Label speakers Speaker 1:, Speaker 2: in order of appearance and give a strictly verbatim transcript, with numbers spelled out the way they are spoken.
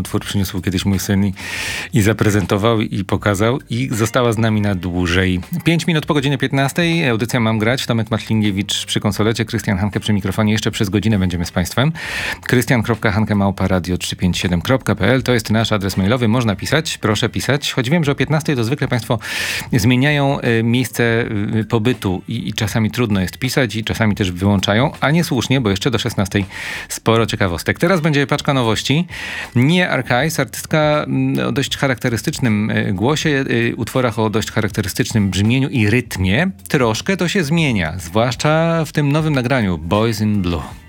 Speaker 1: utwór przyniósł kiedyś mój syn i, i zaprezentował i pokazał i została z nami na dłużej. Pięć minut po godzinie piętnastej. Audycja Mam grać. Tomek Matlingiewicz przy konsolecie, Krystian Hanke przy mikrofonie. Jeszcze przez godzinę będziemy z Państwem. krystian kropka hanke małpa radio trzysta pięćdziesiąt siedem kropka p l to jest nasz adres mailowy. Można pisać, proszę pisać. Choć wiem, że o piętnastej to zwykle Państwo zmieniają y, miejsce y, pobytu i, i czasami trudno jest pisać i czasami też wyłączają, a niesłusznie, bo jeszcze do szesnastej sporo ciekawostek. Teraz będzie paczka nowości. Nie Archives, artystka o dość charakterystycznym głosie, utworach o dość charakterystycznym brzmieniu i rytmie. Troszkę to się zmienia, zwłaszcza w tym nowym nagraniu Boys in Blue.